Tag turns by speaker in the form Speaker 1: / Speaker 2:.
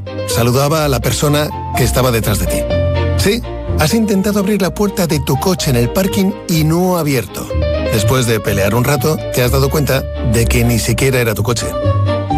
Speaker 1: saludaba a la persona que estaba detrás de ti. Sí, has intentado abrir la puerta de tu coche en el parking y no ha abierto. Después de pelear un rato, te has dado cuenta de que ni siquiera era tu coche.